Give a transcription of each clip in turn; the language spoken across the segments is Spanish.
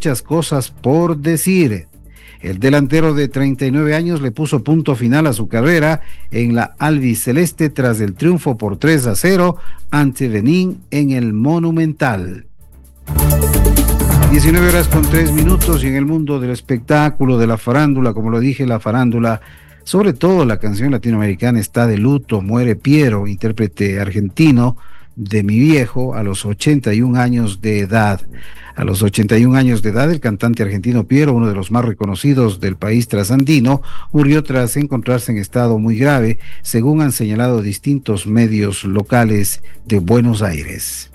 muchas cosas por decir. El delantero de 39 años le puso punto final a su carrera en la albiceleste tras el triunfo por 3-0 ante Benín en el Monumental. 19:03 y en el mundo del espectáculo, de la farándula, como lo dije, la farándula, sobre todo la canción latinoamericana, está de luto. Muere Piero, intérprete argentino de Mi Viejo, a los 81 años de edad. A los 81 años de edad, el cantante argentino Piero, uno de los más reconocidos del país trasandino, murió tras encontrarse en estado muy grave, según han señalado distintos medios locales de Buenos Aires.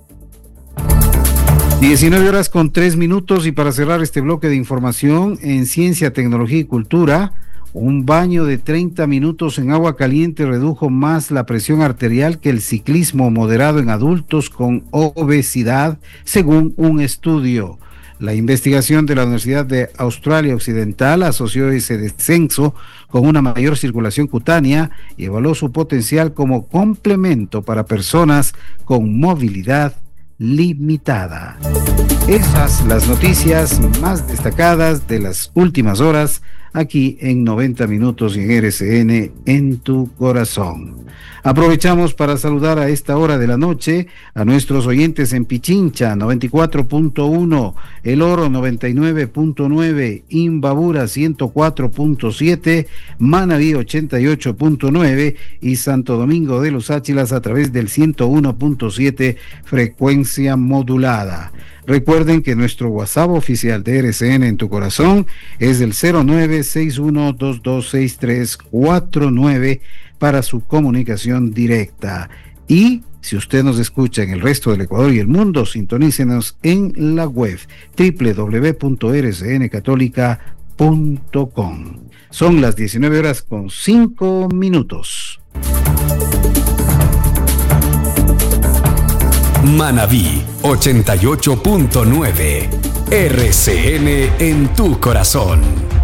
19:03 y para cerrar este bloque de información, en Ciencia, Tecnología y Cultura, un baño de 30 minutos en agua caliente redujo más la presión arterial que el ciclismo moderado en adultos con obesidad, según un estudio. La investigación de la Universidad de Australia Occidental asoció ese descenso con una mayor circulación cutánea y evaluó su potencial como complemento para personas con movilidad limitada. Esas las noticias más destacadas de las últimas horas aquí en 90 minutos y en RCN en tu corazón. Aprovechamos para saludar a esta hora de la noche a nuestros oyentes en Pichincha 94.1, El Oro 99.9, Imbabura 104.7, Manabí 88.9 y Santo Domingo de los Áchilas a través del 101.7 frecuencia modulada. Recuerden que nuestro WhatsApp oficial de RCN en tu corazón es el 0961226349 para su comunicación directa. Y si usted nos escucha en el resto del Ecuador y el mundo, sintonícenos en la web www.rcncatólica.com. Son las 19:05. Manabí 88.9, RCN en tu corazón.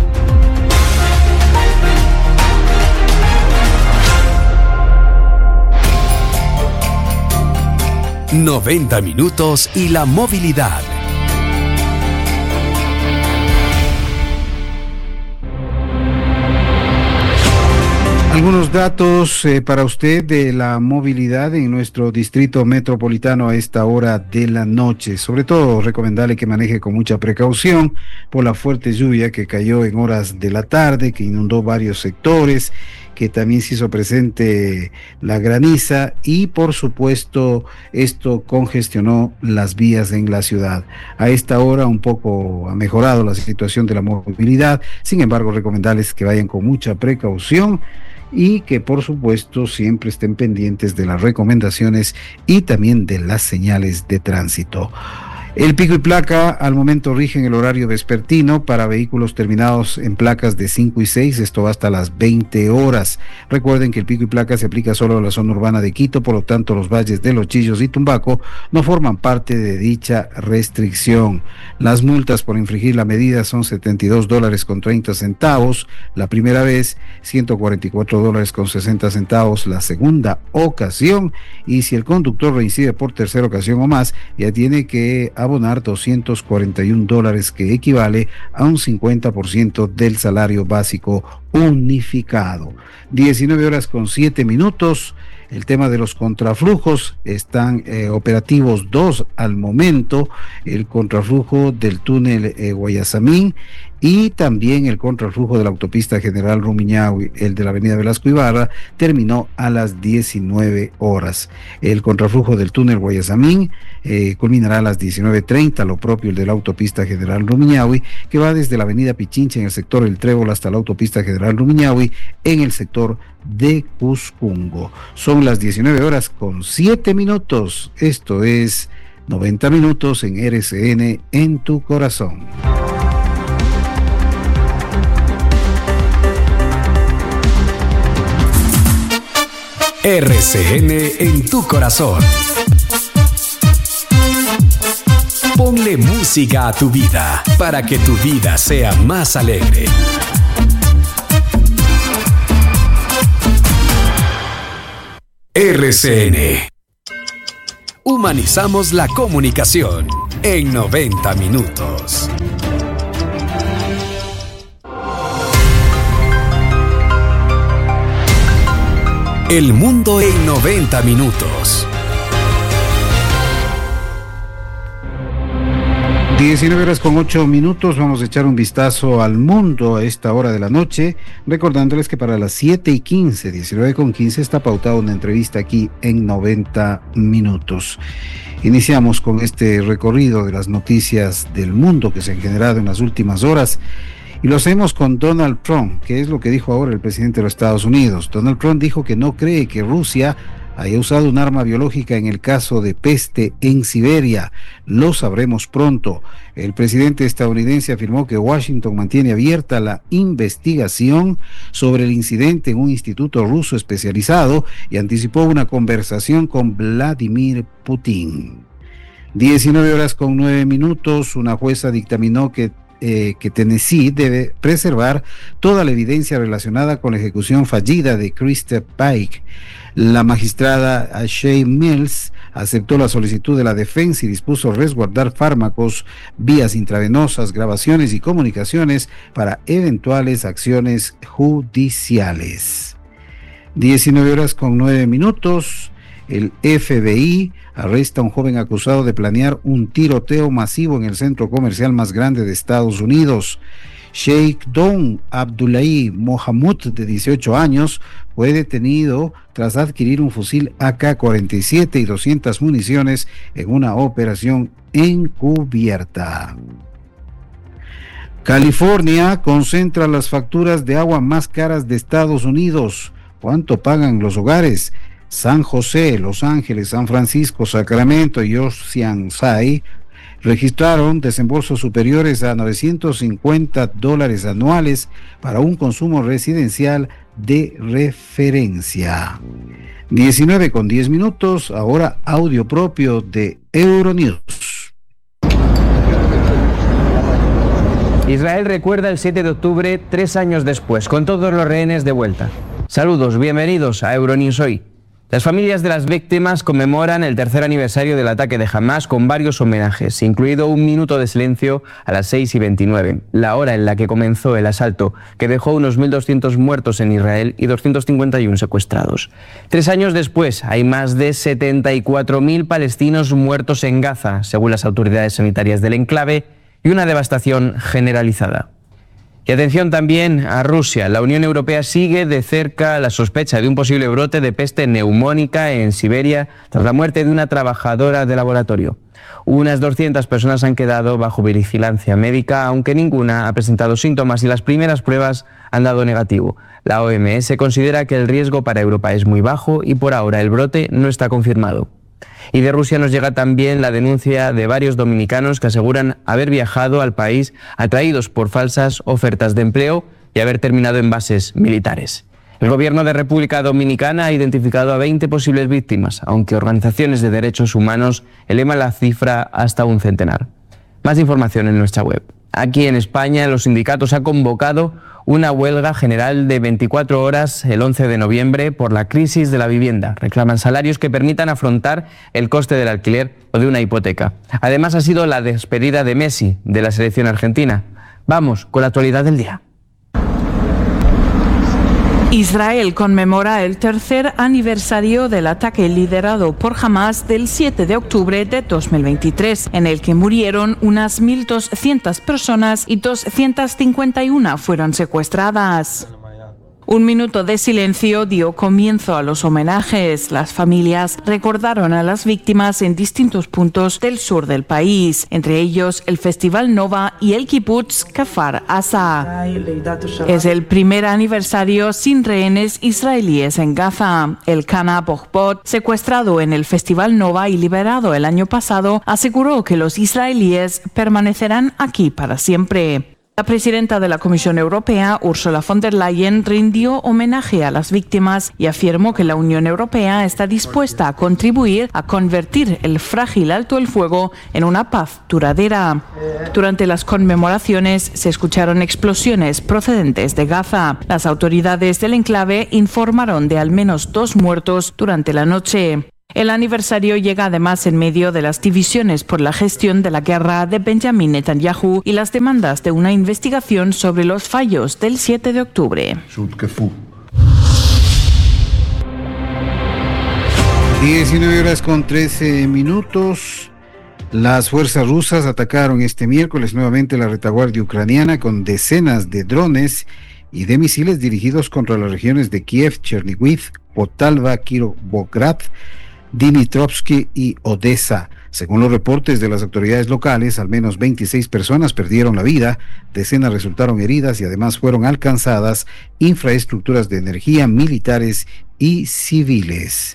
...90 minutos y la movilidad. Algunos datos para usted de la movilidad en nuestro distrito metropolitano a esta hora de la noche. Sobre todo, recomendarle que maneje con mucha precaución por la fuerte lluvia que cayó en horas de la tarde, que inundó varios sectores, que también se hizo presente la graniza y, por supuesto, esto congestionó las vías en la ciudad. A esta hora un poco ha mejorado la situación de la movilidad, sin embargo, recomendarles que vayan con mucha precaución y que, por supuesto, siempre estén pendientes de las recomendaciones y también de las señales de tránsito. El pico y placa al momento rige en el horario vespertino para vehículos terminados en placas de 5 y 6, esto va hasta las 20 horas. Recuerden que el pico y placa se aplica solo a la zona urbana de Quito, por lo tanto los valles de Los Chillos y Tumbaco no forman parte de dicha restricción. Las multas por infringir la medida son $72.30 la primera vez, $144.60 la segunda ocasión, y si el conductor reincide por tercera ocasión o más, ya tiene que abonar $241, que equivale a un 50% del salario básico unificado. 19:07. El tema de los contraflujos, están operativos 2 al momento, el contraflujo del túnel Guayasamín y también el contraflujo de la autopista General Rumiñahui. El de la avenida Velasco Ibarra terminó a las 19 horas. El contraflujo del túnel Guayasamín culminará a las 19:30, lo propio el de la autopista General Rumiñahui, que va desde la avenida Pichincha en el sector El Trébol hasta la autopista General Rumiñahui en el sector de Cuscungo. Son las 19:07. Esto es 90 minutos en RCN en tu corazón. RCN en tu corazón. Ponle música a tu vida para que tu vida sea más alegre. RCN. Humanizamos la comunicación en 90 minutos. El mundo en 90 minutos. 19:08. Vamos a echar un vistazo al mundo a esta hora de la noche, recordándoles que para las 7:15, 19:15, está pautada una entrevista aquí en 90 minutos. Iniciamos con este recorrido de las noticias del mundo que se han generado en las últimas horas. Y lo hacemos con Donald Trump, que es lo que dijo ahora el presidente de los Estados Unidos. Donald Trump dijo que no cree que Rusia haya usado un arma biológica en el caso de peste en Siberia. Lo sabremos pronto. El presidente estadounidense afirmó que Washington mantiene abierta la investigación sobre el incidente en un instituto ruso especializado y anticipó una conversación con Vladimir Putin. 19:09. Una jueza dictaminó que Tennessee debe preservar toda la evidencia relacionada con la ejecución fallida de Christopher Pike. La magistrada Shay Mills aceptó la solicitud de la defensa y dispuso resguardar fármacos, vías intravenosas, grabaciones y comunicaciones para eventuales acciones judiciales. 19:09. El FBI arresta a un joven acusado de planear un tiroteo masivo en el centro comercial más grande de Estados Unidos. Sheikh Don Abdullahi Mohamud, de 18 años, fue detenido tras adquirir un fusil AK-47 y 200 municiones en una operación encubierta. California concentra las facturas de agua más caras de Estados Unidos. ¿Cuánto pagan los hogares? San José, Los Ángeles, San Francisco, Sacramento y Oceanside registraron desembolsos superiores a $950 anuales para un consumo residencial de referencia. 19:10. Ahora audio propio de Euronews. Israel recuerda el 7 de octubre, 3 años después, con todos los rehenes de vuelta. Saludos, bienvenidos a Euronews Hoy. Las familias de las víctimas conmemoran el tercer aniversario del ataque de Hamás con varios homenajes, incluido un minuto de silencio a las 6:29, la hora en la que comenzó el asalto, que dejó unos 1.200 muertos en Israel y 251 secuestrados. 3 años después, hay más de 74.000 palestinos muertos en Gaza, según las autoridades sanitarias del enclave, y una devastación generalizada. Y atención también a Rusia. La Unión Europea sigue de cerca la sospecha de un posible brote de peste neumónica en Siberia tras la muerte de una trabajadora de laboratorio. Unas 200 personas han quedado bajo vigilancia médica, aunque ninguna ha presentado síntomas y las primeras pruebas han dado negativo. La OMS considera que el riesgo para Europa es muy bajo y por ahora el brote no está confirmado. Y de Rusia nos llega también la denuncia de varios dominicanos que aseguran haber viajado al país atraídos por falsas ofertas de empleo y haber terminado en bases militares. El gobierno de República Dominicana ha identificado a 20 posibles víctimas, aunque organizaciones de derechos humanos elevan la cifra hasta un centenar. Más información en nuestra web. Aquí en España, los sindicatos han convocado una huelga general de 24 horas el 11 de noviembre por la crisis de la vivienda. Reclaman salarios que permitan afrontar el coste del alquiler o de una hipoteca. Además, ha sido la despedida de Messi de la selección argentina. Vamos con la actualidad del día. Israel conmemora el tercer aniversario del ataque liderado por Hamás del 7 de octubre de 2023, en el que murieron unas 1.200 personas y 251 fueron secuestradas. Un minuto de silencio dio comienzo a los homenajes. Las familias recordaron a las víctimas en distintos puntos del sur del país, entre ellos el Festival Nova y el Kibbutz Kfar Aza. Es el primer aniversario sin rehenes israelíes en Gaza. El Kana Bohbot, secuestrado en el Festival Nova y liberado el año pasado, aseguró que los israelíes permanecerán aquí para siempre. La presidenta de la Comisión Europea, Ursula von der Leyen, rindió homenaje a las víctimas y afirmó que la Unión Europea está dispuesta a contribuir a convertir el frágil alto el fuego en una paz duradera. Durante las conmemoraciones se escucharon explosiones procedentes de Gaza. Las autoridades del enclave informaron de al menos 2 muertos durante la noche. El aniversario llega además en medio de las divisiones por la gestión de la guerra de Benjamin Netanyahu y las demandas de una investigación sobre los fallos del 7 de octubre. 19:13. Las fuerzas rusas atacaron este miércoles nuevamente la retaguardia ucraniana con decenas de drones y de misiles dirigidos contra las regiones de Kiev, Chernihiv, Poltava, Kirovograd, Dnipropetrovsk y Odessa. Según los reportes de las autoridades locales, al menos 26 personas perdieron la vida, decenas resultaron heridas y además fueron alcanzadas infraestructuras de energía, militares y civiles.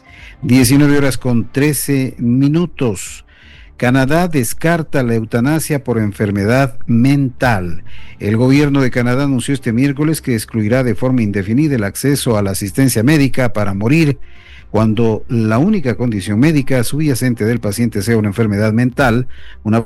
19:13. Canadá descarta la eutanasia por enfermedad mental. El gobierno de Canadá anunció este miércoles que excluirá de forma indefinida el acceso a la asistencia médica para morir cuando la única condición médica subyacente del paciente sea una enfermedad mental, una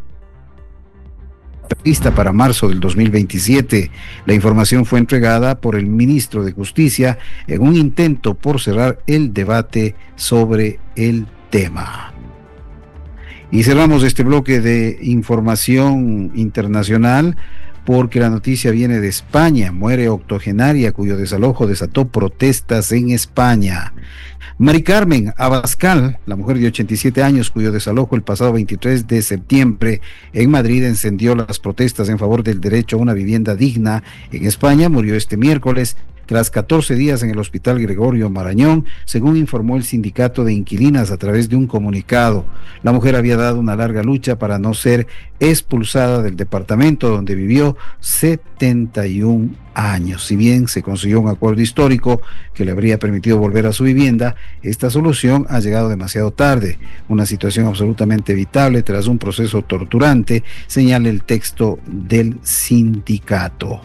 prevista para marzo del 2027. La información fue entregada por el ministro de Justicia en un intento por cerrar el debate sobre el tema. Y cerramos este bloque de información internacional porque la noticia viene de España. Muere octogenaria cuyo desalojo desató protestas en España. Mari Carmen Abascal, la mujer de 87 años cuyo desalojo el pasado 23 de septiembre en Madrid encendió las protestas en favor del derecho a una vivienda digna en España, murió este miércoles tras 14 días en el Hospital Gregorio Marañón, según informó el sindicato de inquilinas a través de un comunicado. La mujer había dado una larga lucha para no ser expulsada del departamento donde vivió 71 años. Si bien se consiguió un acuerdo histórico que le habría permitido volver a su vivienda, esta solución ha llegado demasiado tarde. Una situación absolutamente evitable tras un proceso torturante, señala el texto del sindicato.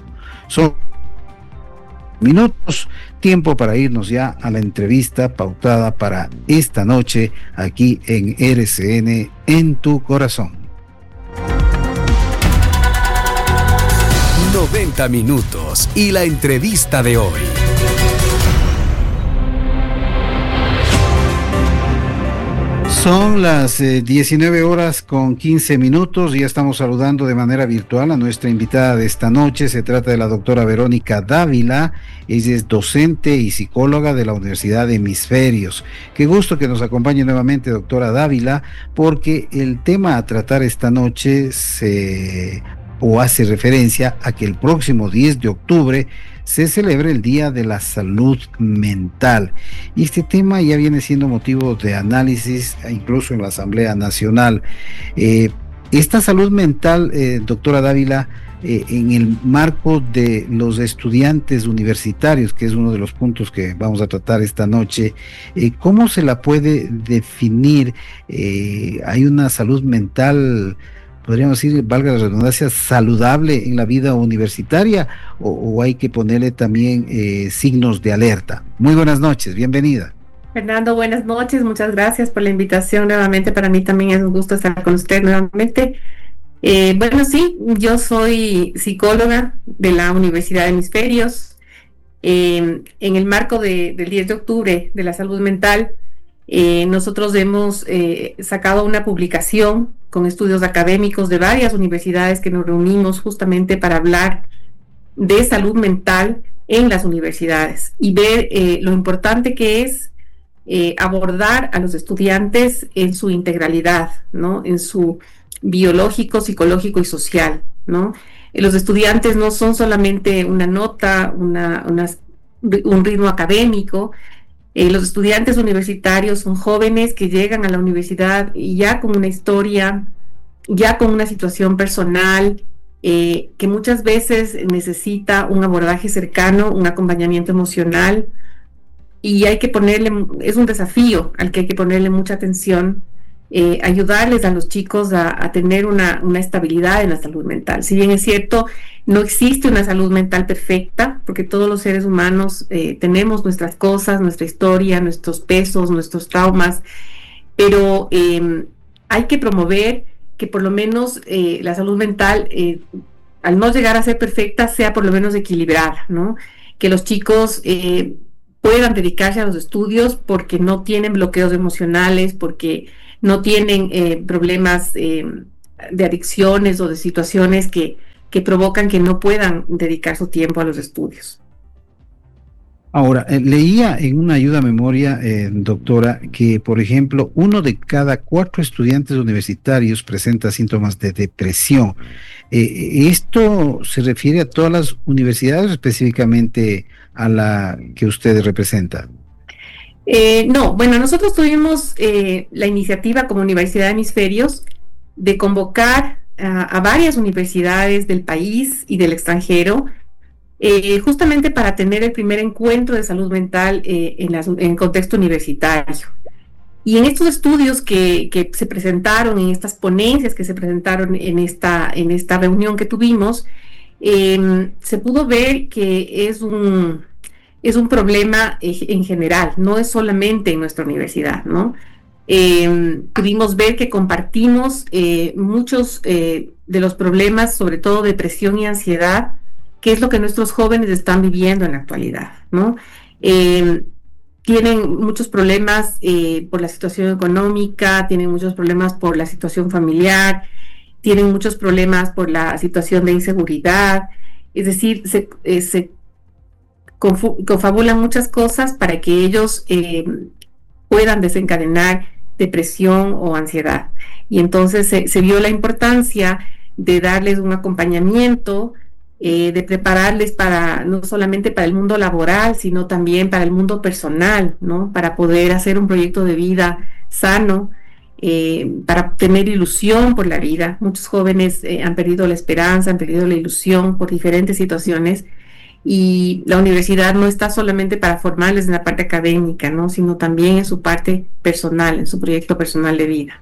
Minutos, tiempo para irnos ya a la entrevista pautada para esta noche aquí en RCN En Tu Corazón. 90 minutos y la entrevista de hoy. Son las 19:15. Ya estamos saludando de manera virtual a nuestra invitada de esta noche. Se trata de la doctora Verónica Dávila. Ella es docente y psicóloga de la Universidad de Hemisferios. Qué gusto que nos acompañe nuevamente, doctora Dávila, porque el tema a tratar esta noche hace referencia a que el próximo 10 de octubre se celebra el Día de la Salud Mental. Y este tema ya viene siendo motivo de análisis incluso en la Asamblea Nacional. Esta salud mental, doctora Dávila, en el marco de los estudiantes universitarios, que es uno de los puntos que vamos a tratar esta noche, ¿cómo se la puede definir? ¿Hay una salud mental, podríamos decir, valga la redundancia, saludable en la vida universitaria, o hay que ponerle también signos de alerta? Muy buenas noches, bienvenida. Fernando, buenas noches, muchas gracias por la invitación nuevamente. Para mí también es un gusto estar con usted nuevamente. Bueno, sí, yo soy psicóloga de la Universidad de Hemisferios. En el marco del 10 de octubre de la salud mental, nosotros hemos sacado una publicación con estudios académicos de varias universidades que nos reunimos justamente para hablar de salud mental en las universidades y ver lo importante que es abordar a los estudiantes en su integralidad, ¿no? En su biológico, psicológico y social, ¿no? Los estudiantes no son solamente una nota, un ritmo académico. Los estudiantes universitarios son jóvenes que llegan a la universidad ya con una historia, ya con una situación personal, que muchas veces necesita un abordaje cercano, un acompañamiento emocional, y hay que es un desafío al que hay que ponerle mucha atención, ayudarles a los chicos a tener una estabilidad en la salud mental. Si bien es cierto, no existe una salud mental perfecta, porque todos los seres humanos tenemos nuestras cosas, nuestra historia, nuestros pesos, nuestros traumas, pero hay que promover que por lo menos la salud mental, al no llegar a ser perfecta, sea por lo menos equilibrada, ¿no? Que los chicos puedan dedicarse a los estudios porque no tienen bloqueos emocionales, porque no tienen problemas de adicciones o de situaciones que provocan que no puedan dedicar su tiempo a los estudios. Ahora, leía en una ayuda a memoria, doctora, que, por ejemplo, 1 de cada 4 estudiantes universitarios presenta síntomas de depresión. ¿Esto se refiere a todas las universidades o específicamente a la que usted representa? No, bueno, nosotros tuvimos la iniciativa como Universidad de Hemisferios de convocar a varias universidades del país y del extranjero, justamente para tener el primer encuentro de salud mental en contexto universitario. Y en estos estudios que se presentaron, en estas ponencias que se presentaron en esta reunión que tuvimos, se pudo ver que es un problema en general, no es solamente en nuestra universidad, ¿no? Pudimos ver que compartimos muchos de los problemas, sobre todo depresión y ansiedad, que es lo que nuestros jóvenes están viviendo en la actualidad, ¿no? Tienen muchos problemas por la situación económica, tienen muchos problemas por la situación familiar, tienen muchos problemas por la situación de inseguridad, es decir, se confabulan muchas cosas para que ellos puedan desencadenar depresión o ansiedad. Y entonces se vio la importancia de darles un acompañamiento, de prepararles no solamente para el mundo laboral, sino también para el mundo personal, ¿no? Para poder hacer un proyecto de vida sano, para tener ilusión por la vida. Muchos jóvenes han perdido la esperanza, han perdido la ilusión por diferentes situaciones, y la universidad no está solamente para formarles en la parte académica, ¿no? Sino también en su parte personal, en su proyecto personal de vida.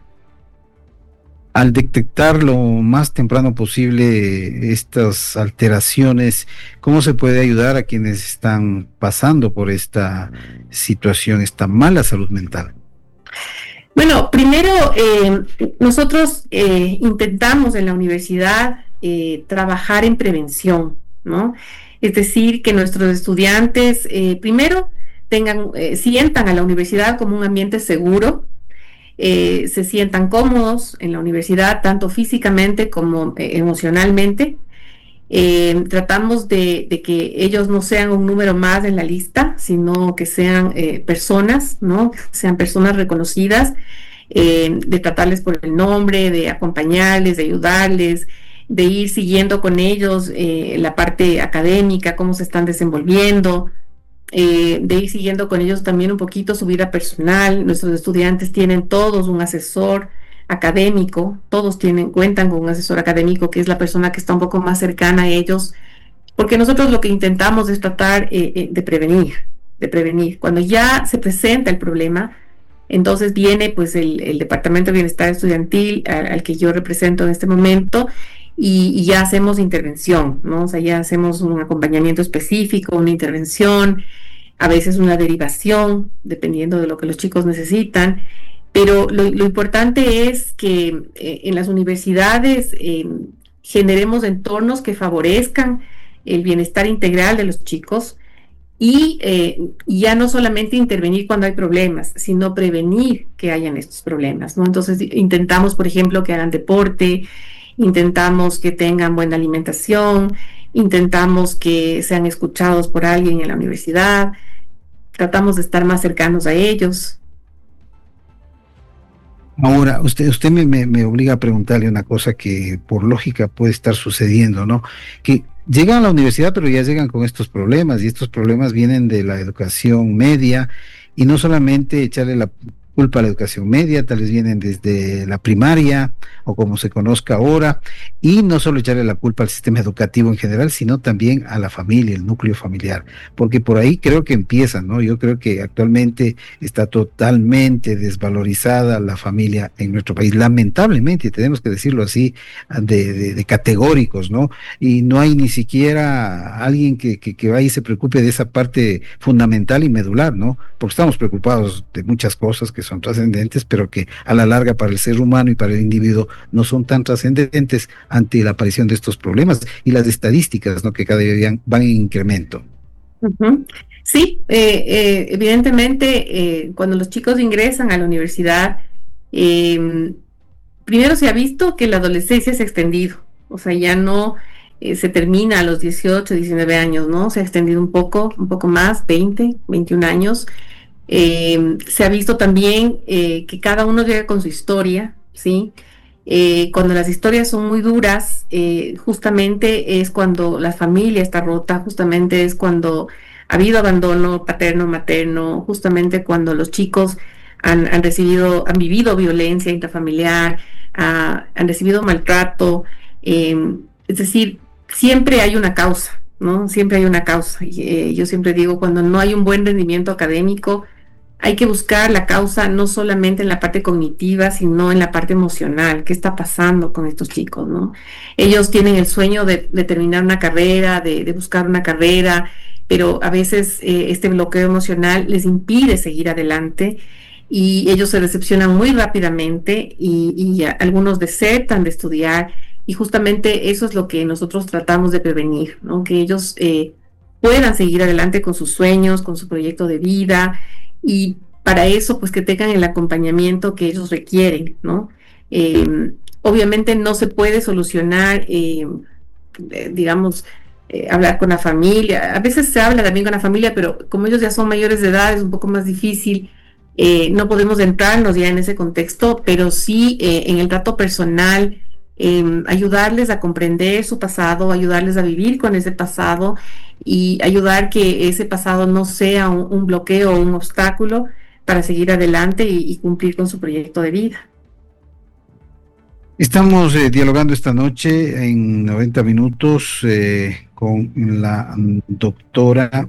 Al detectar lo más temprano posible estas alteraciones, ¿cómo se puede ayudar a quienes están pasando por esta situación, esta mala salud mental? Bueno, primero, nosotros intentamos en la universidad trabajar en prevención, ¿no? Es decir, que nuestros estudiantes primero sientan a la universidad como un ambiente seguro, se sientan cómodos en la universidad, tanto físicamente como emocionalmente. Tratamos de que ellos no sean un número más en la lista, sino que sean personas, ¿no? Que sean personas reconocidas, de tratarles por el nombre, de acompañarles, de ayudarles, de ir siguiendo con ellos la parte académica, cómo se están desenvolviendo, de ir siguiendo con ellos también un poquito su vida personal. Nuestros estudiantes tienen todos un asesor académico, todos cuentan con un asesor académico, que es la persona que está un poco más cercana a ellos, porque nosotros lo que intentamos es tratar de prevenir. Cuando ya se presenta el problema, entonces viene pues el Departamento de Bienestar Estudiantil al que yo represento en este momento, y ya hacemos intervención, ¿no? O sea, ya hacemos un acompañamiento específico, una intervención, a veces una derivación, dependiendo de lo que los chicos necesitan. Pero lo importante es que en las universidades generemos entornos que favorezcan el bienestar integral de los chicos, y ya no solamente intervenir cuando hay problemas, sino prevenir que hayan estos problemas, ¿no? Entonces intentamos, por ejemplo, que hagan deporte, intentamos que tengan buena alimentación, intentamos que sean escuchados por alguien en la universidad, tratamos de estar más cercanos a ellos. Ahora, usted me obliga a preguntarle una cosa que por lógica puede estar sucediendo, ¿no? Que llegan a la universidad, pero ya llegan con estos problemas, y estos problemas vienen de la educación media, y no solamente echarle la culpa a la educación media, tal vez vienen desde la primaria, o como se conozca ahora, y no solo echarle la culpa al sistema educativo en general, sino también a la familia, el núcleo familiar, porque por ahí creo que empiezan, ¿no? Yo creo que actualmente está totalmente desvalorizada la familia en nuestro país, lamentablemente, tenemos que decirlo así, de categóricos, ¿no? Y no hay ni siquiera alguien que vaya y se preocupe de esa parte fundamental y medular, ¿no? Porque estamos preocupados de muchas cosas que son trascendentes, pero que a la larga para el ser humano y para el individuo no son tan trascendentes ante la aparición de estos problemas y las estadísticas, ¿no? Que cada día van en incremento. Uh-huh. Sí, evidentemente cuando los chicos ingresan a la universidad, primero se ha visto que la adolescencia se ha extendido, o sea, ya no se termina a los 18, 19 años, ¿no? Se ha extendido un poco más, 20, 21 años. Se ha visto también que cada uno llega con su historia, ¿sí? Cuando las historias son muy duras, justamente es cuando la familia está rota, justamente es cuando ha habido abandono paterno, materno, justamente cuando los chicos han vivido violencia intrafamiliar, han recibido maltrato, es decir, siempre hay una causa, ¿no? Siempre hay una causa. Yo siempre digo, cuando no hay un buen rendimiento académico, hay que buscar la causa no solamente en la parte cognitiva, sino en la parte emocional. ¿Qué está pasando con estos chicos, no? Ellos tienen el sueño de terminar una carrera, de buscar una carrera, pero a veces este bloqueo emocional les impide seguir adelante y ellos se decepcionan muy rápidamente y algunos desertan de estudiar, y justamente eso es lo que nosotros tratamos de prevenir, ¿no? Que ellos puedan seguir adelante con sus sueños, con su proyecto de vida, y para eso pues que tengan el acompañamiento que ellos requieren, ¿no? Obviamente no se puede solucionar, digamos, hablar con la familia. A veces se habla también con la familia, pero como ellos ya son mayores de edad es un poco más difícil. No podemos entrarnos ya en ese contexto, pero sí en el trato personal, ayudarles a comprender su pasado, ayudarles a vivir con ese pasado y ayudar que ese pasado no sea un bloqueo o un obstáculo para seguir adelante y cumplir con su proyecto de vida. Estamos dialogando esta noche en 90 minutos con la doctora,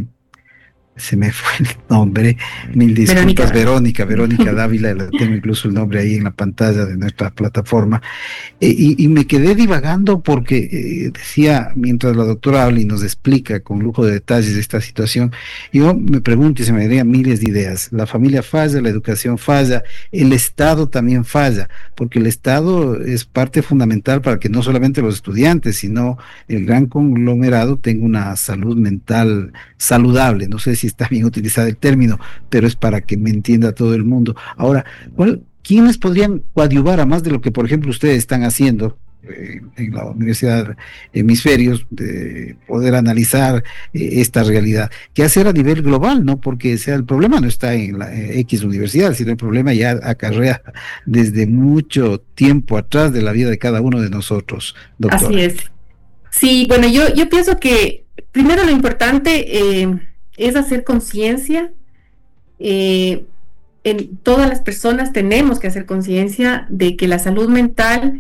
se me fue el nombre, mil disculpas, Verónica Dávila, tengo incluso el nombre ahí en la pantalla de nuestra plataforma, y me quedé divagando porque decía, mientras la doctora habla y nos explica con lujo de detalles esta situación, yo me pregunto y se me venían miles de ideas. La familia falla, la educación falla, el Estado también falla, porque el Estado es parte fundamental para que no solamente los estudiantes, sino el gran conglomerado tenga una salud mental saludable. No sé si está bien utilizado el término, pero es para que me entienda todo el mundo. Ahora, ¿quiénes podrían coadyuvar a más de lo que, por ejemplo, ustedes están haciendo en la Universidad Hemisferios, de poder analizar esta realidad? ¿Qué hacer a nivel global? No porque el problema no está en la X universidad, sino el problema ya acarrea desde mucho tiempo atrás de la vida de cada uno de nosotros, doctora. Así es. Sí, bueno, yo pienso que primero lo importante es hacer conciencia. En todas las personas tenemos que hacer conciencia de que la salud mental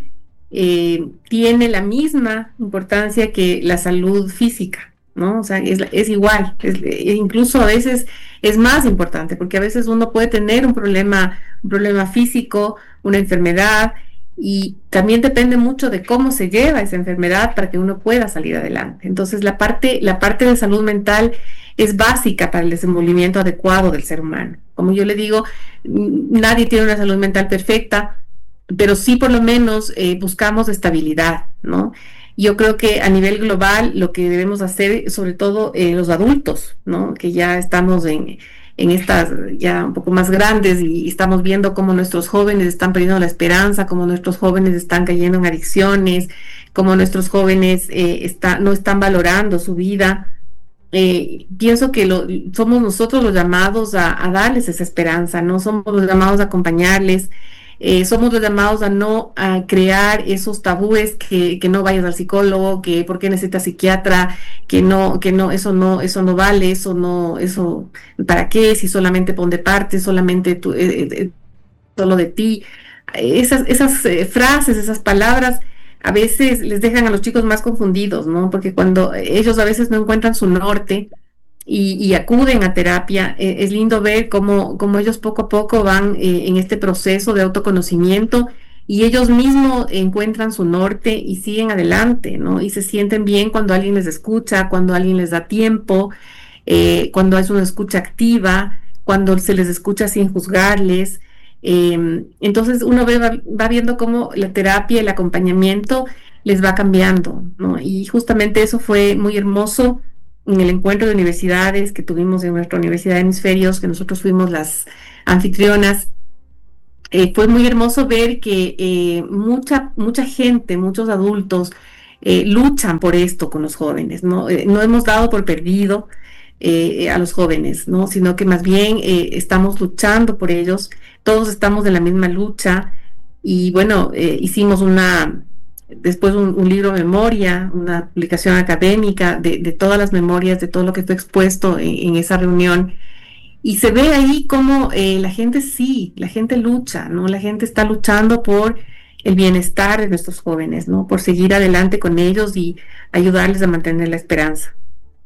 tiene la misma importancia que la salud física, ¿no? O sea, es igual, incluso a veces es más importante, porque a veces uno puede tener un problema físico, una enfermedad, y también depende mucho de cómo se lleva esa enfermedad para que uno pueda salir adelante. Entonces la parte de salud mental es básica para el desenvolvimiento adecuado del ser humano. Como yo le digo, nadie tiene una salud mental perfecta, pero sí por lo menos buscamos estabilidad, ¿no? Yo creo que a nivel global lo que debemos hacer, sobre todo los adultos, ¿no? Que ya estamos en estas ya un poco más grandes y estamos viendo cómo nuestros jóvenes están perdiendo la esperanza, cómo nuestros jóvenes están cayendo en adicciones, cómo nuestros jóvenes no están valorando su vida. Pienso que somos nosotros los llamados a darles esa esperanza, no somos los llamados a acompañarles, somos los llamados a crear esos tabúes, que no vayas al psicólogo, que por qué necesitas psiquiatra, que no, eso no vale, eso ¿para qué? Si solamente pon de parte, solamente tú, solo de ti. Esas frases, esas palabras a veces les dejan a los chicos más confundidos, ¿no? Porque cuando ellos a veces no encuentran su norte y acuden a terapia, es lindo ver cómo ellos poco a poco van en este proceso de autoconocimiento y ellos mismos encuentran su norte y siguen adelante, ¿no? Y se sienten bien cuando alguien les escucha, cuando alguien les da tiempo, cuando es una escucha activa, cuando se les escucha sin juzgarles. Entonces uno va viendo cómo la terapia, el acompañamiento les va cambiando, ¿no? Y justamente eso fue muy hermoso en el encuentro de universidades que tuvimos en nuestra Universidad de Hemisferios, que nosotros fuimos las anfitrionas. Fue muy hermoso ver que mucha gente, muchos adultos luchan por esto con los jóvenes, ¿no? No hemos dado por perdido a los jóvenes, ¿no? Sino que más bien estamos luchando por ellos, todos estamos en la misma lucha, y bueno, hicimos después un libro memoria, una publicación académica de todas las memorias, de todo lo que fue expuesto en esa reunión, y se ve ahí como la gente lucha, ¿no? La gente está luchando por el bienestar de nuestros jóvenes, ¿no? Por seguir adelante con ellos y ayudarles a mantener la esperanza.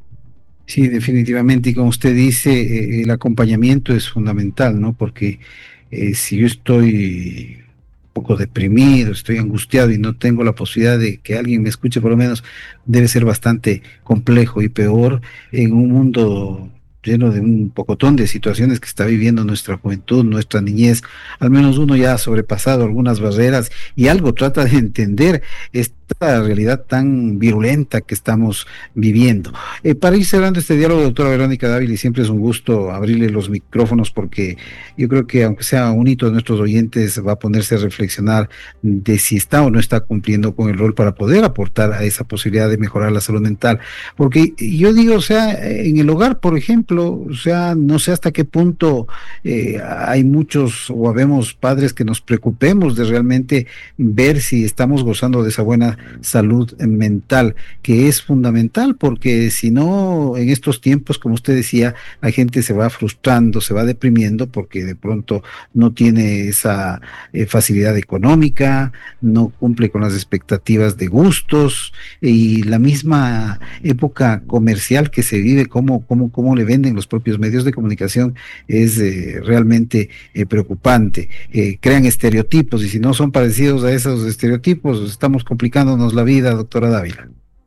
Sí, definitivamente, y como usted dice, el acompañamiento es fundamental, ¿no? Porque si yo estoy un poco deprimido, estoy angustiado y no tengo la posibilidad de que alguien me escuche, por lo menos debe ser bastante complejo, y peor en un mundo lleno de un pocotón de situaciones que está viviendo nuestra juventud, nuestra niñez. Al menos uno ya ha sobrepasado algunas barreras y algo trata de entender esta realidad tan virulenta que estamos viviendo. Para ir cerrando este diálogo, doctora Verónica Dávila, y siempre es un gusto abrirle los micrófonos, porque yo creo que aunque sea un hito de nuestros oyentes, va a ponerse a reflexionar de si está o no está cumpliendo con el rol para poder aportar a esa posibilidad de mejorar la salud mental. Porque yo digo, o sea, en el hogar, por ejemplo, o sea, no sé hasta qué punto hay muchos o habemos padres que nos preocupemos de realmente ver si estamos gozando de esa buena salud mental, que es fundamental, porque si no, en estos tiempos, como usted decía, la gente se va frustrando, se va deprimiendo, porque de pronto no tiene esa facilidad económica, no cumple con las expectativas de gustos, y la misma época comercial que se vive, cómo le venden los propios medios de comunicación, es realmente preocupante. Crean estereotipos, y si no son parecidos a esos estereotipos, estamos complicándonos la vida, doctora Dávila.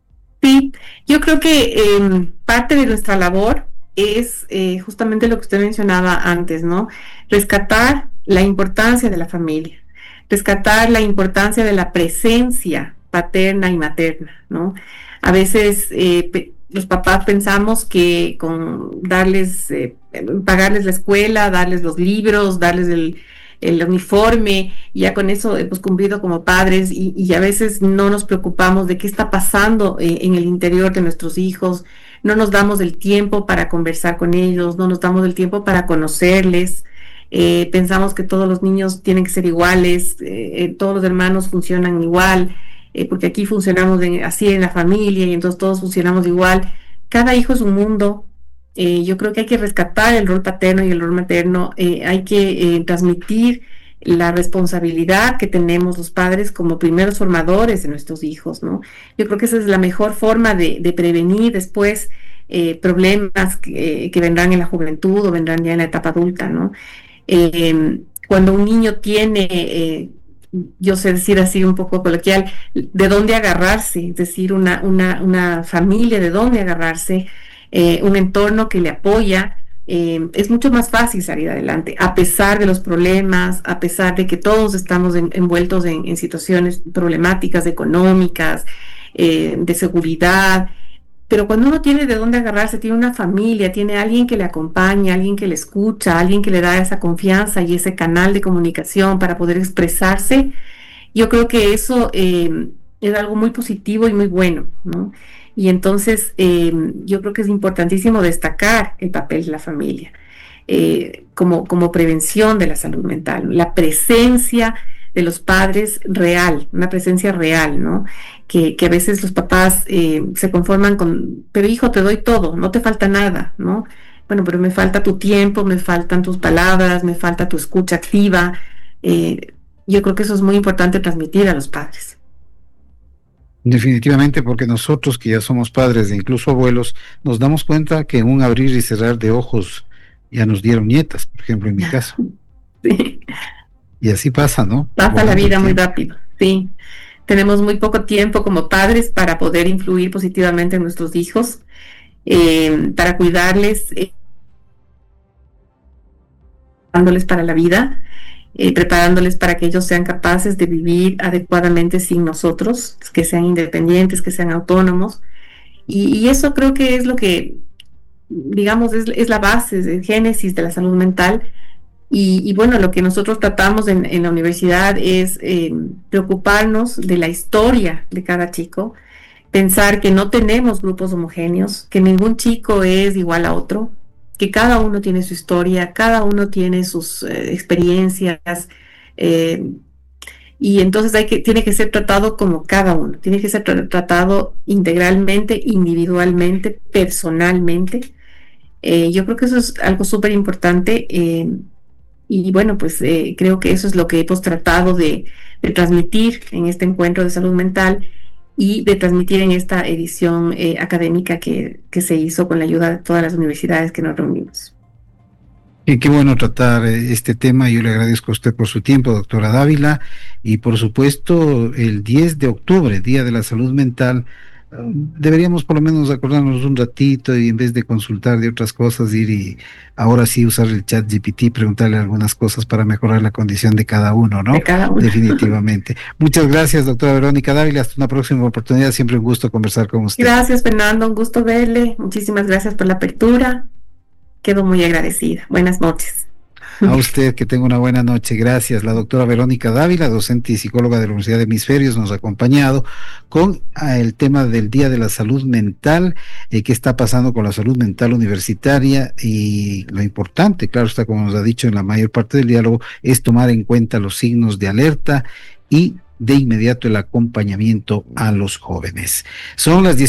Sí, yo creo que parte de nuestra labor es justamente lo que usted mencionaba antes, ¿no? Rescatar la importancia de la familia, rescatar la importancia de la presencia paterna y materna, ¿no? A veces los papás pensamos que con pagarles la escuela, darles los libros, darles el uniforme, ya con eso hemos cumplido como padres, y a veces no nos preocupamos de qué está pasando en el interior de nuestros hijos, no nos damos el tiempo para conversar con ellos, no nos damos el tiempo para conocerles. Pensamos que todos los niños tienen que ser iguales, todos los hermanos funcionan igual, porque aquí funcionamos así en la familia, y entonces todos funcionamos igual. Cada hijo es un mundo. Yo creo que hay que rescatar el rol paterno y el rol materno, hay que transmitir la responsabilidad que tenemos los padres como primeros formadores de nuestros hijos, ¿no? Yo creo que esa es la mejor forma de prevenir después problemas que vendrán en la juventud o vendrán ya en la etapa adulta, ¿no? Cuando un niño tiene... yo sé decir así un poco coloquial, de dónde agarrarse, es decir, una familia de dónde agarrarse, un entorno que le apoya, es mucho más fácil salir adelante, a pesar de los problemas, a pesar de que todos estamos envueltos en situaciones problemáticas económicas, de seguridad. Pero cuando uno tiene de dónde agarrarse, tiene una familia, tiene alguien que le acompaña, alguien que le escucha, alguien que le da esa confianza y ese canal de comunicación para poder expresarse, yo creo que eso es algo muy positivo y muy bueno, ¿no? Y entonces yo creo que es importantísimo destacar el papel de la familia como prevención de la salud mental, la presencia de los padres real, una presencia real, ¿no? Que a veces los papás se conforman con, pero hijo, te doy todo, no te falta nada, ¿no? Bueno, pero me falta tu tiempo, me faltan tus palabras, me falta tu escucha activa. Yo creo que eso es muy importante transmitir a los padres. Definitivamente, porque nosotros que ya somos padres e incluso abuelos, nos damos cuenta que en un abrir y cerrar de ojos ya nos dieron nietas, por ejemplo, en mi caso. Sí. Y así pasa, ¿no? Pasa la vida muy rápido, sí. Tenemos muy poco tiempo como padres para poder influir positivamente en nuestros hijos, para cuidarles, preparándoles para la vida, preparándoles para que ellos sean capaces de vivir adecuadamente sin nosotros, que sean independientes, que sean autónomos. Y eso creo que es lo que, digamos, es la base, es el génesis de la salud mental. Y bueno, lo que nosotros tratamos en la universidad es preocuparnos de la historia de cada chico, pensar que no tenemos grupos homogéneos, que ningún chico es igual a otro, que cada uno tiene su historia, cada uno tiene sus experiencias, y entonces tiene que ser tratado como cada uno, tiene que ser tratado integralmente, individualmente, personalmente. Yo creo que eso es algo súper importante, y bueno, pues creo que eso es lo que hemos tratado de transmitir en este encuentro de salud mental y de transmitir en esta edición académica que se hizo con la ayuda de todas las universidades que nos reunimos. Y qué bueno tratar este tema. Yo le agradezco a usted por su tiempo, doctora Dávila, y por supuesto el 10 de octubre, Día de la Salud Mental, deberíamos por lo menos acordarnos un ratito y en vez de consultar de otras cosas, ir y ahora sí usar el chat GPT, preguntarle algunas cosas para mejorar la condición de cada uno, ¿no? De cada uno. Definitivamente. Muchas gracias, doctora Verónica Dávila. Hasta una próxima oportunidad. Siempre un gusto conversar con usted. Gracias, Fernando. Un gusto verle. Muchísimas gracias por la apertura. Quedo muy agradecida. Buenas noches. A usted, que tenga una buena noche. Gracias. La doctora Verónica Dávila, docente y psicóloga de la Universidad de Hemisferios, nos ha acompañado con el tema del Día de la Salud Mental, qué está pasando con la salud mental universitaria, y lo importante, claro está, como nos ha dicho en la mayor parte del diálogo, es tomar en cuenta los signos de alerta y de inmediato el acompañamiento a los jóvenes. Son las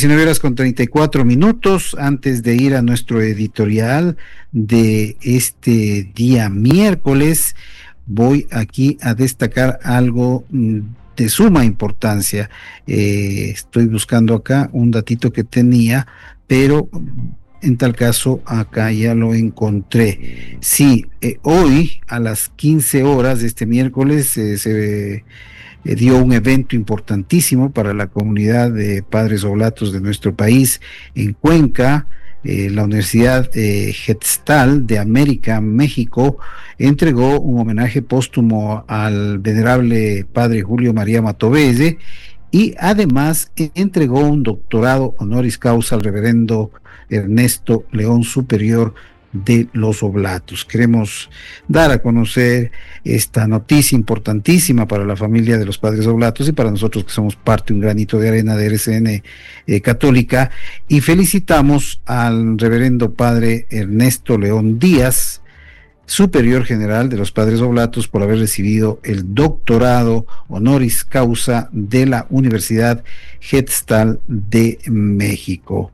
19:34. Antes de ir a nuestro editorial de este día miércoles, voy aquí a destacar algo de suma importancia. Estoy buscando acá un datito que tenía, pero en tal caso acá ya lo encontré. Sí, hoy a las 15 horas de este miércoles se dio un evento importantísimo para la comunidad de padres oblatos de nuestro país en Cuenca. La Universidad Getstal de América, México, entregó un homenaje póstumo al venerable padre Julio María Matovelle y además entregó un doctorado honoris causa al reverendo Ernesto León Superior de los Oblatos. Queremos dar a conocer esta noticia importantísima para la familia de los padres oblatos y para nosotros que somos parte, un granito de arena de RCN Católica, y felicitamos al reverendo padre Ernesto León Díaz, superior general de los padres oblatos, por haber recibido el doctorado honoris causa de la Universidad Getstal de México.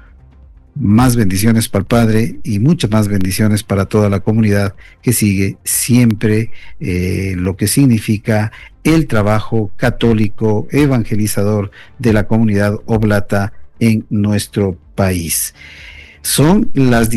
Más bendiciones para el Padre y muchas más bendiciones para toda la comunidad que sigue siempre lo que significa el trabajo católico evangelizador de la comunidad oblata en nuestro país. Son las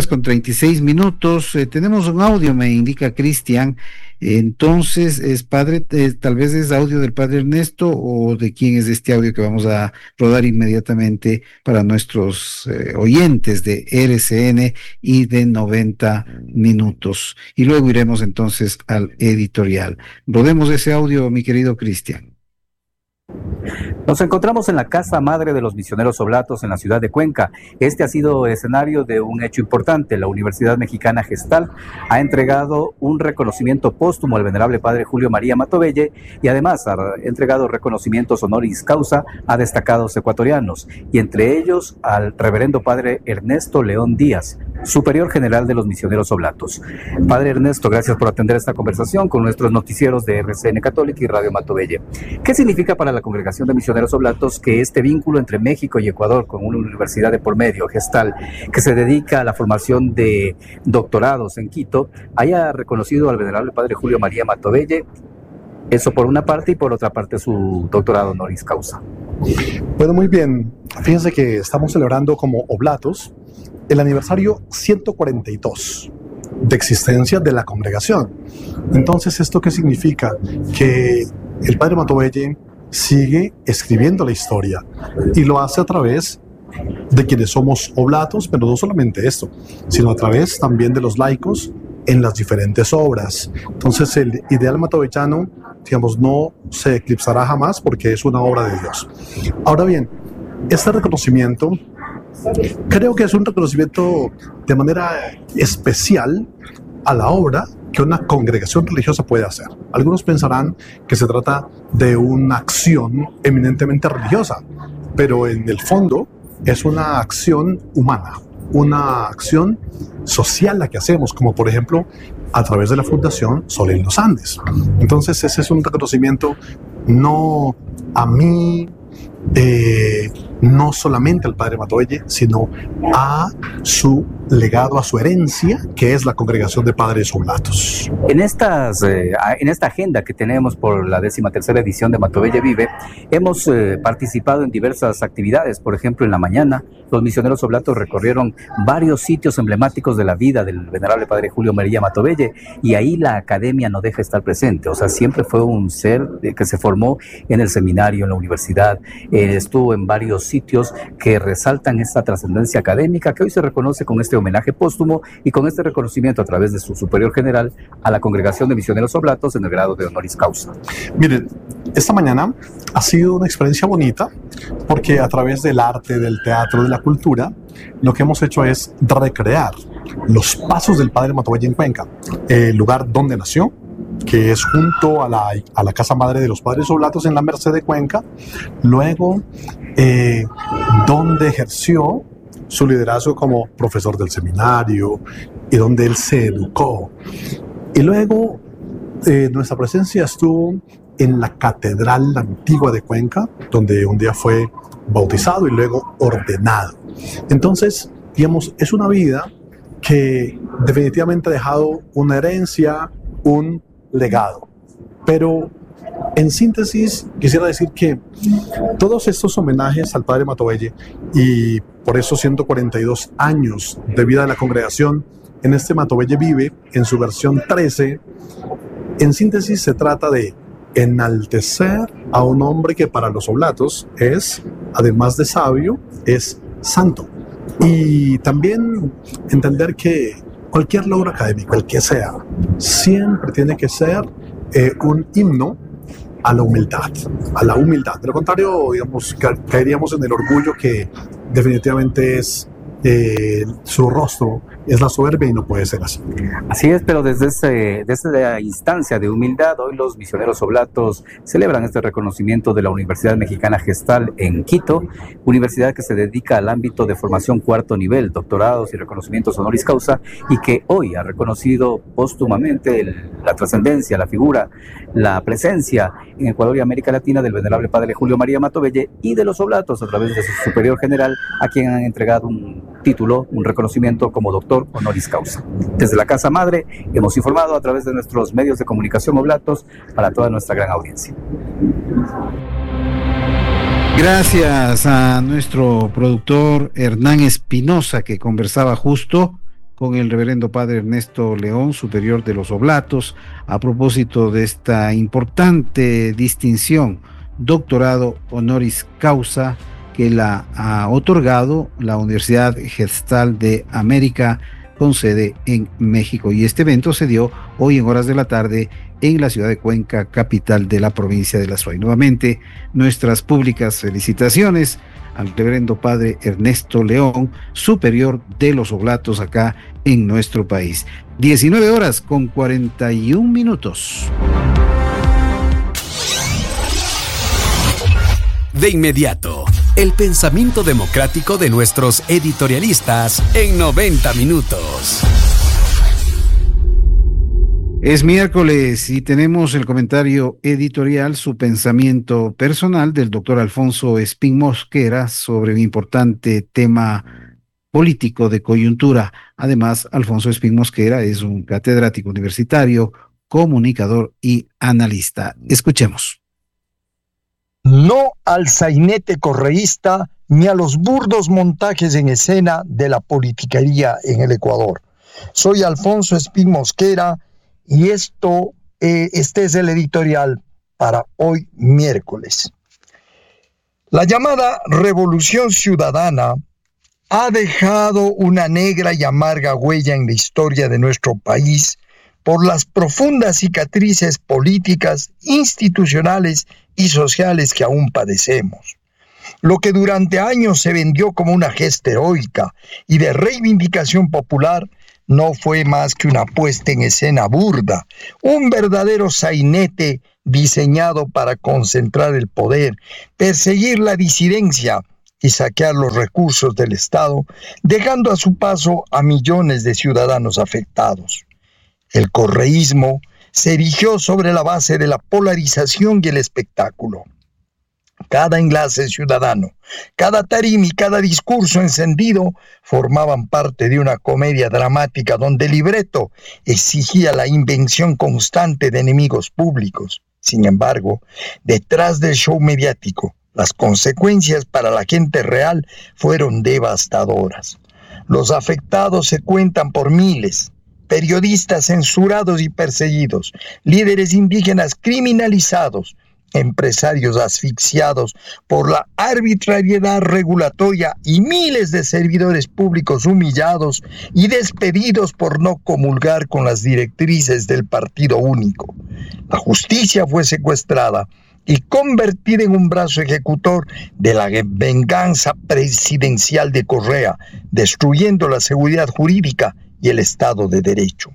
19:36. Tenemos un audio, me indica Cristian. Entonces, es padre, tal vez es audio del padre Ernesto, o de quién es este audio que vamos a rodar inmediatamente para nuestros oyentes de RCN y de 90 minutos. Y luego iremos entonces al editorial. Rodemos ese audio, mi querido Cristian. Nos encontramos en la Casa Madre de los Misioneros Oblatos en la ciudad de Cuenca. Este ha sido escenario de un hecho importante. La Universidad Mexicana Getstal ha entregado un reconocimiento póstumo al venerable padre Julio María Matovelle y además ha entregado reconocimientos honoris causa a destacados ecuatorianos, y entre ellos al reverendo padre Ernesto León Díaz, superior general de los Misioneros Oblatos. Padre Ernesto, gracias por atender esta conversación con nuestros noticieros de RCN Católica y Radio Matovelle. ¿Qué significa para la Congregación de Misioneros Oblatos que este vínculo entre México y Ecuador, con una universidad de por medio, Getstal, que se dedica a la formación de doctorados en Quito, haya reconocido al venerable padre Julio María Matovelle? Eso por una parte, y por otra parte su doctorado honoris causa. Bueno, muy bien. Fíjense que estamos celebrando como oblatos el aniversario 142 de existencia de la congregación. Entonces, ¿esto qué significa? Que el padre Matovelle sigue escribiendo la historia y lo hace a través de quienes somos oblatos, pero no solamente esto, sino a través también de los laicos en las diferentes obras. Entonces el ideal matovellano, digamos, no se eclipsará jamás porque es una obra de Dios. Ahora bien, este reconocimiento creo que es un reconocimiento de manera especial a la obra que una congregación religiosa puede hacer. Algunos pensarán que se trata de una acción eminentemente religiosa, pero en el fondo es una acción humana, una acción social la que hacemos, como por ejemplo a través de la Fundación Sol en los Andes. Entonces ese es un reconocimiento no a mí, no solamente al padre Matoelle, sino a su legado, a su herencia, que es la Congregación de Padres Oblatos. En esta agenda que tenemos por la 13ª edición de Matoelle Vive, hemos participado en diversas actividades. Por ejemplo, en la mañana, los misioneros oblatos recorrieron varios sitios emblemáticos de la vida del venerable padre Julio María Matoelle, y ahí la academia no deja estar presente. O sea, siempre fue un ser que se formó en el seminario, en la universidad, estuvo en varios sitios que resaltan esta trascendencia académica que hoy se reconoce con este homenaje póstumo y con este reconocimiento a través de su superior general a la Congregación de Misioneros Oblatos en el grado de honoris causa. Miren, esta mañana ha sido una experiencia bonita porque a través del arte, del teatro, de la cultura, lo que hemos hecho es recrear los pasos del padre Matoelle en Cuenca, el lugar donde nació, que es junto a la Casa Madre de los Padres Oblatos en la Merced de Cuenca, luego donde ejerció su liderazgo como profesor del seminario y donde él se educó. Y luego nuestra presencia estuvo en la Catedral Antigua de Cuenca, donde un día fue bautizado y luego ordenado. Entonces, digamos, es una vida que definitivamente ha dejado una herencia, un legado. Pero en síntesis quisiera decir que todos estos homenajes al padre Matoelle y por esos 142 años de vida de la congregación en este Matoelle Vive en su versión 13, en síntesis se trata de enaltecer a un hombre que para los oblatos es, además de sabio, es santo, y también entender que cualquier logro académico, el que sea, siempre tiene que ser un himno a la humildad, a la humildad. De lo contrario, digamos, caeríamos en el orgullo que definitivamente es su rostro, es la soberbia y no puede ser así. Así es, pero desde la instancia de humildad, hoy los misioneros oblatos celebran este reconocimiento de la Universidad Mexicana Gestal en Quito, universidad que se dedica al ámbito de formación cuarto nivel, doctorados y reconocimientos honoris causa, y que hoy ha reconocido póstumamente la trascendencia, la figura, la presencia en Ecuador y América Latina del venerable padre Julio María Matoelle y de los oblatos a través de su superior general, a quien han entregado un título, un reconocimiento como doctor honoris causa. Desde la Casa Madre hemos informado a través de nuestros medios de comunicación oblatos para toda nuestra gran audiencia. Gracias a nuestro productor Hernán Espinosa, que conversaba justo con el reverendo padre Ernesto León, superior de los oblatos, a propósito de esta importante distinción, doctorado honoris causa, que la ha otorgado la Universidad Gestal de América con sede en México. Y este evento se dio hoy en horas de la tarde en la ciudad de Cuenca, capital de la provincia de La Suay. Nuevamente, nuestras públicas felicitaciones al reverendo padre Ernesto León, superior de los oblatos acá en nuestro país. 19:41. De inmediato, el pensamiento democrático de nuestros editorialistas en 90 minutos. Es miércoles y tenemos el comentario editorial, su pensamiento personal del doctor Alfonso Espín Mosquera sobre un importante tema político de coyuntura. Además, Alfonso Espín Mosquera es un catedrático universitario, comunicador y analista. Escuchemos. No al sainete correísta ni a los burdos montajes en escena de la politiquería en el Ecuador. Soy Alfonso Espín Mosquera y este es el editorial para hoy miércoles. La llamada Revolución Ciudadana ha dejado una negra y amarga huella en la historia de nuestro país por las profundas cicatrices políticas, institucionales y sociales que aún padecemos. Lo que durante años se vendió como una gesta heroica y de reivindicación popular no fue más que una puesta en escena burda, un verdadero sainete diseñado para concentrar el poder, perseguir la disidencia y saquear los recursos del Estado, dejando a su paso a millones de ciudadanos afectados. El correísmo se erigió sobre la base de la polarización y el espectáculo. Cada enlace ciudadano, cada tarima y cada discurso encendido formaban parte de una comedia dramática donde el libreto exigía la invención constante de enemigos públicos. Sin embargo, detrás del show mediático, las consecuencias para la gente real fueron devastadoras. Los afectados se cuentan por miles. Periodistas censurados y perseguidos, líderes indígenas criminalizados, empresarios asfixiados por la arbitrariedad regulatoria y miles de servidores públicos humillados y despedidos por no comulgar con las directrices del partido único. La justicia fue secuestrada y convertida en un brazo ejecutor de la venganza presidencial de Correa, destruyendo la seguridad jurídica y el Estado de Derecho.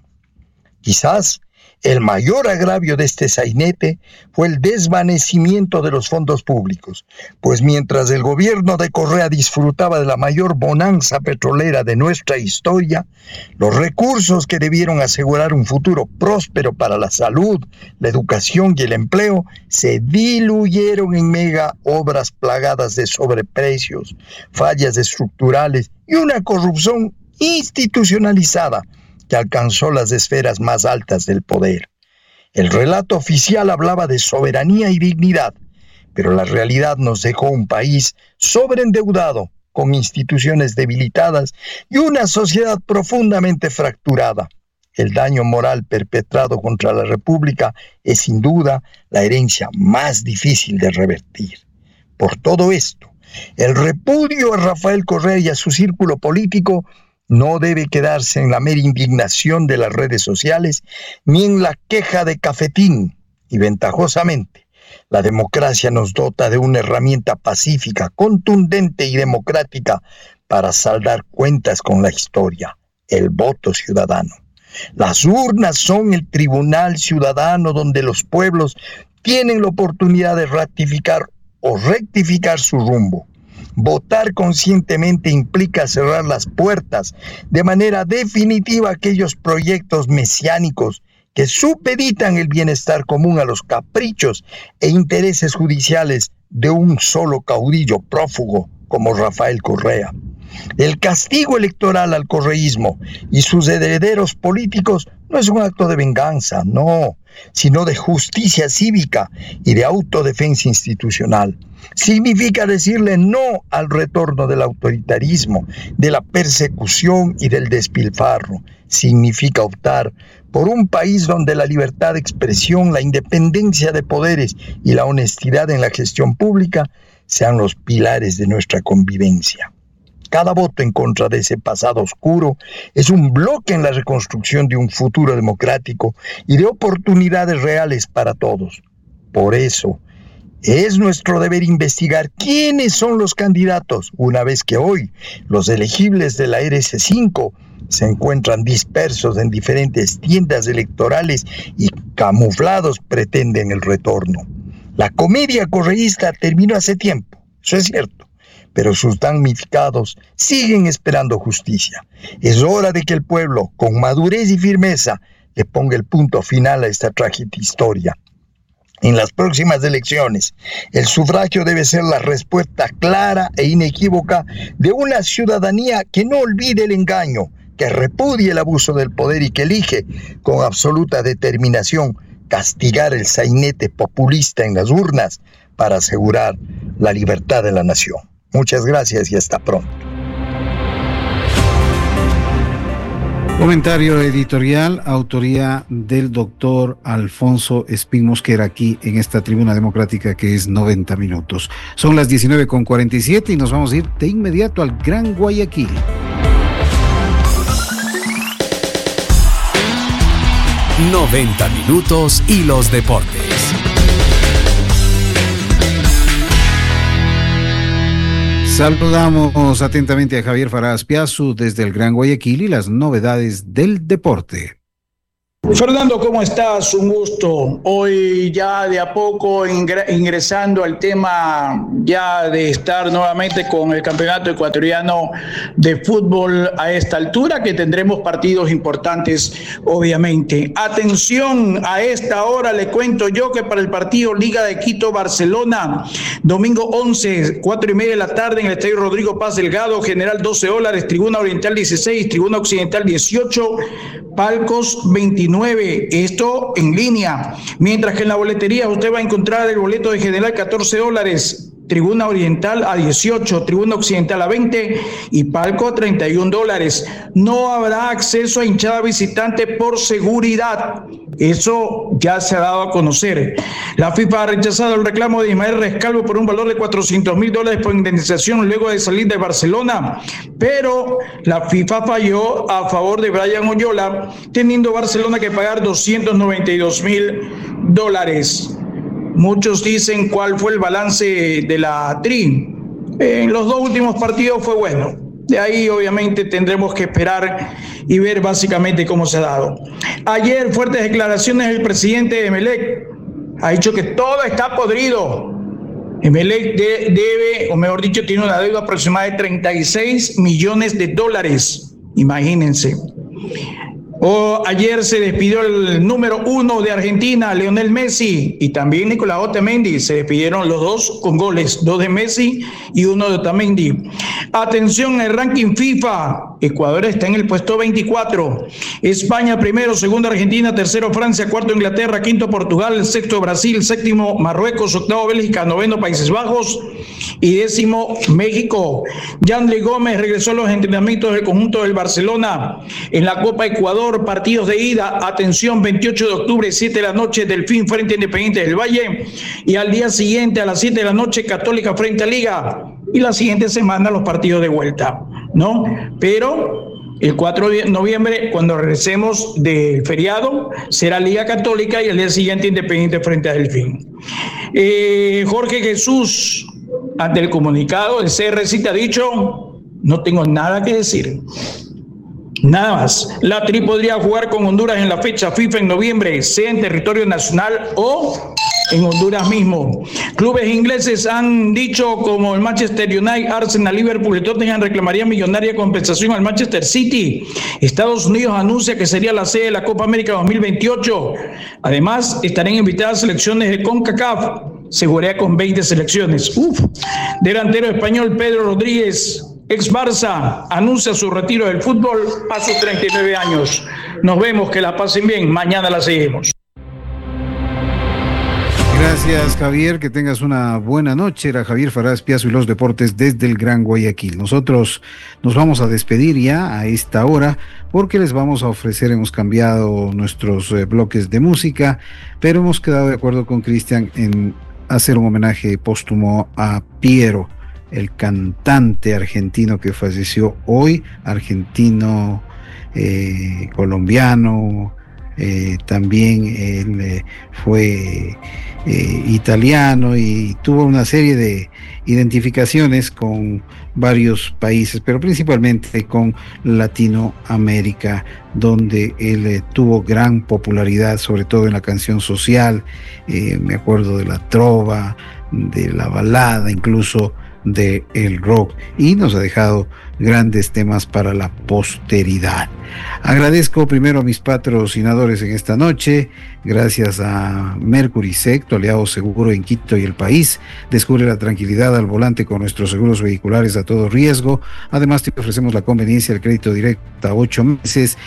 Quizás el mayor agravio de este sainete fue el desvanecimiento de los fondos públicos, pues mientras el gobierno de Correa disfrutaba de la mayor bonanza petrolera de nuestra historia, los recursos que debieron asegurar un futuro próspero para la salud, la educación y el empleo se diluyeron en mega obras plagadas de sobreprecios, fallas estructurales y una corrupción institucionalizada que alcanzó las esferas más altas del poder. El relato oficial hablaba de soberanía y dignidad, pero la realidad nos dejó un país sobreendeudado, con instituciones debilitadas y una sociedad profundamente fracturada. El daño moral perpetrado contra la República es sin duda la herencia más difícil de revertir. Por todo esto, el repudio a Rafael Correa y a su círculo político no debe quedarse en la mera indignación de las redes sociales ni en la queja de cafetín. Y ventajosamente, la democracia nos dota de una herramienta pacífica, contundente y democrática para saldar cuentas con la historia: el voto ciudadano. Las urnas son el tribunal ciudadano donde los pueblos tienen la oportunidad de ratificar o rectificar su rumbo. Votar conscientemente implica cerrar las puertas de manera definitiva a aquellos proyectos mesiánicos que supeditan el bienestar común a los caprichos e intereses judiciales de un solo caudillo prófugo como Rafael Correa. El castigo electoral al correísmo y sus herederos políticos no es un acto de venganza, no, sino de justicia cívica y de autodefensa institucional. Significa decirle no al retorno del autoritarismo, de la persecución y del despilfarro. Significa optar por un país donde la libertad de expresión, la independencia de poderes y la honestidad en la gestión pública sean los pilares de nuestra convivencia. Cada voto en contra de ese pasado oscuro es un bloque en la reconstrucción de un futuro democrático y de oportunidades reales para todos. Por eso, es nuestro deber investigar quiénes son los candidatos, una vez que hoy los elegibles de la RS5 se encuentran dispersos en diferentes tiendas electorales y camuflados pretenden el retorno. La comedia correísta terminó hace tiempo, eso es cierto, pero sus damnificados siguen esperando justicia. Es hora de que el pueblo, con madurez y firmeza, le ponga el punto final a esta trágica historia. En las próximas elecciones, el sufragio debe ser la respuesta clara e inequívoca de una ciudadanía que no olvide el engaño, que repudie el abuso del poder y que elige con absoluta determinación castigar el sainete populista en las urnas para asegurar la libertad de la nación. Muchas gracias y hasta pronto. Comentario editorial, autoría del doctor Alfonso Espín Mosquera, aquí en esta tribuna democrática que es 90 minutos. Son las 19:47 y nos vamos a ir de inmediato al Gran Guayaquil. ...90 minutos y los deportes. Saludamos atentamente a Javier Faraz Piazu desde el Gran Guayaquil y las novedades del deporte. Fernando, ¿cómo estás? Un gusto. Hoy ya de a poco ingresando al tema ya de estar nuevamente con el Campeonato Ecuatoriano de Fútbol a esta altura, que tendremos partidos importantes, obviamente. Atención, a esta hora le cuento yo que para el partido Liga de Quito-Barcelona, domingo 11, 4:30 de la tarde en el Estadio Rodrigo Paz Delgado, general $12, tribuna oriental 16, tribuna occidental 18, palcos 29, esto en línea, mientras que en la boletería usted va a encontrar el boleto de general $14, tribuna oriental a 18, tribuna occidental a 20 y palco a $31. No habrá acceso a hinchada visitante por seguridad. Eso ya se ha dado a conocer. La FIFA ha rechazado el reclamo de Ismael Rescalvo por un valor de $400,000 por indemnización luego de salir de Barcelona, pero la FIFA falló a favor de Brian Oyola, teniendo Barcelona que pagar $292,000. Muchos dicen cuál fue el balance de la TRI. En los dos últimos partidos fue bueno. De ahí obviamente tendremos que esperar y ver básicamente cómo se ha dado. Ayer fuertes declaraciones del presidente de Emelec. Ha dicho que todo está podrido. Emelec debe, o mejor dicho, tiene una deuda aproximada de $36 millones. Imagínense. Ayer se despidió el número 1 de Argentina, Lionel Messi, y también Nicolás Otamendi. Se despidieron los dos con goles, 2 de Messi y 1 de Otamendi. Atención, el ranking FIFA. Ecuador está en el puesto 24. España primero, segundo Argentina, tercero Francia, cuarto Inglaterra, quinto Portugal, sexto Brasil, séptimo Marruecos, octavo Bélgica, noveno Países Bajos y décimo México. Yandri Gómez regresó a los entrenamientos del conjunto del Barcelona en la Copa Ecuador. Partidos de ida, atención, 28 de octubre, 7 de la noche, Delfín frente a Independiente del Valle, y al día siguiente a las 7 de la noche, Católica frente a Liga, y la siguiente semana los partidos de vuelta, ¿no? Pero el 4 de noviembre, cuando regresemos del feriado, será Liga Católica y al día siguiente Independiente frente a Delfín. Jorge Jesús, ante el comunicado del CRC, te ha dicho: no tengo nada que decir. Nada más. La TRI podría jugar con Honduras en la fecha FIFA en noviembre, sea en territorio nacional o en Honduras mismo. Clubes ingleses han dicho, como el Manchester United, Arsenal, Liverpool y Tottenham, reclamarían millonaria compensación al Manchester City. Estados Unidos anuncia que sería la sede de la Copa América 2028. Además, estarán invitadas selecciones de CONCACAF. Se jugaría con 20 selecciones. Delantero español Pedro Rodríguez, ex Barça, anuncia su retiro del fútbol a sus 39 años. Nos vemos, que la pasen bien. Mañana la seguimos. Gracias, Javier, que tengas una buena noche. Era Javier Faraz Piazo y los deportes desde el Gran Guayaquil. Nosotros nos vamos a despedir ya a esta hora porque les vamos a ofrecer, hemos cambiado nuestros bloques de música, pero hemos quedado de acuerdo con Cristian en hacer un homenaje póstumo a Piero, el cantante argentino que falleció hoy, argentino, colombiano, también él fue italiano y tuvo una serie de identificaciones con varios países, pero principalmente con Latinoamérica, donde él tuvo gran popularidad, sobre todo en la canción social. Me acuerdo de la trova, de la balada, incluso de el rock, y nos ha dejado grandes temas para la posteridad. Agradezco primero a mis patrocinadores en esta noche. Gracias a Mercury Sec, tu aliado seguro en Quito y el país. Descubre la tranquilidad al volante con nuestros seguros vehiculares a todo riesgo. Además, te ofrecemos la conveniencia del crédito directo a 8 meses.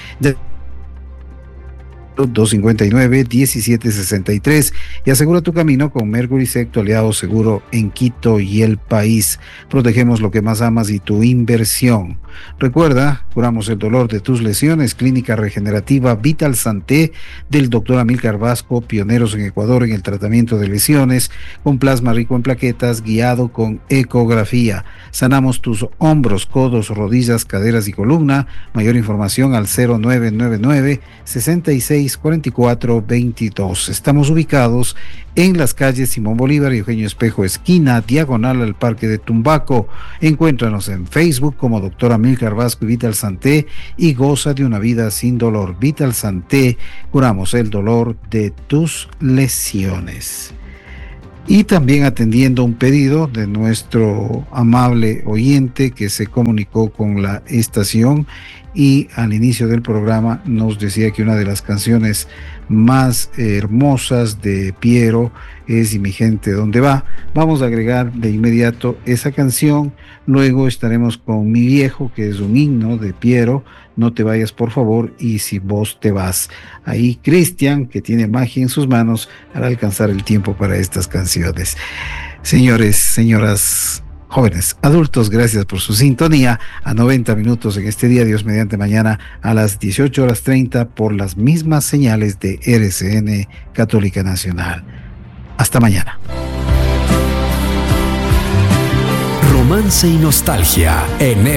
259-1763 y asegura tu camino con Mercury Sec, tu aliado seguro en Quito y el país. Protegemos lo que más amas y tu inversión. Recuerda, curamos el dolor de tus lesiones. Clínica Regenerativa Vital Santé del Dr. Amílcar Vasco, pioneros en Ecuador en el tratamiento de lesiones con plasma rico en plaquetas, guiado con ecografía. Sanamos tus hombros, codos, rodillas, caderas y columna. Mayor información al 0999 66 644-22. Estamos ubicados en las calles Simón Bolívar y Eugenio Espejo, esquina diagonal al Parque de Tumbaco. Encuéntranos en Facebook como Dr. Amílcar Vasco y Vital Santé y goza de una vida sin dolor. Vital Santé, curamos el dolor de tus lesiones. Y también atendiendo un pedido de nuestro amable oyente que se comunicó con la estación y al inicio del programa nos decía que una de las canciones más hermosas de Piero es "Y mi gente, ¿dónde va?". Vamos a agregar de inmediato esa canción, luego estaremos con "Mi viejo", que es un himno de Piero, "No te vayas por favor", y "Si vos te vas". Ahí Cristian, que tiene magia en sus manos, hará alcanzar el tiempo para estas canciones. Señores, señoras, jóvenes, adultos, gracias por su sintonía a 90 minutos en este día. Dios mediante, mañana a las 18:30 por las mismas señales de RCN Católica Nacional. Hasta mañana. Romance y nostalgia en